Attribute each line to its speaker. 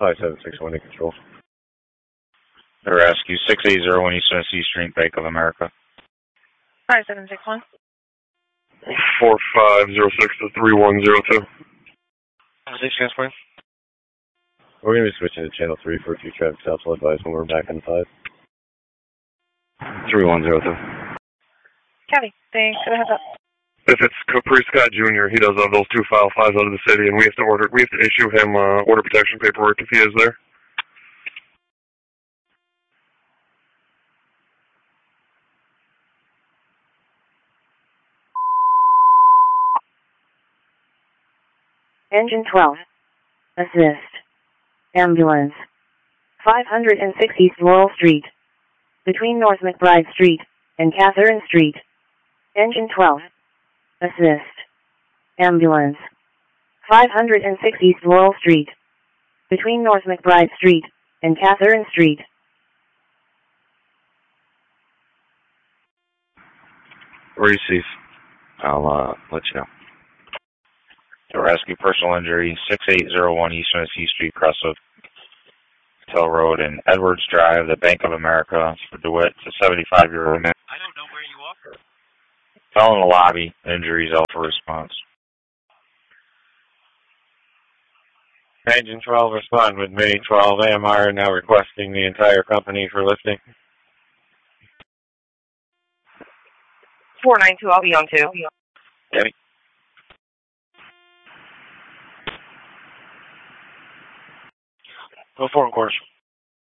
Speaker 1: 5761 in control.
Speaker 2: The rescue, 6801 East Tennessee Street, Bank of America.
Speaker 3: 5761.
Speaker 4: 4506 to 3102.
Speaker 1: We're going to be switching to channel 3 for a few traffic stops. I'll advise when we're back in 5.
Speaker 4: 3102.
Speaker 3: Copy. Thanks for the heads up.
Speaker 4: If it's Capri Scott Jr., he does have those 2 file 5s out of the city, and we have to issue him order protection paperwork if he is there.
Speaker 5: Engine 12. Assist. Ambulance. 506 East Laurel Street. Between North McBride Street and Catherine Street. Engine 12. Assist. Ambulance. 506 East Laurel Street. Between North McBride Street and Catherine Street.
Speaker 4: Receive. I'll let you know.
Speaker 2: The rescue, personal injury, 6801 East Tennessee Street, cross of Hotel Road and Edwards Drive, the Bank of America for DeWitt. It's a 75-year-old man.
Speaker 6: I don't know where you are.
Speaker 2: Fell in the lobby. Injuries out for response.
Speaker 1: Engine 12, respond with me. 12 AMR now requesting the entire company for lifting.
Speaker 3: 492, I'll be on 2.
Speaker 2: Debbie.
Speaker 6: Go for it, course.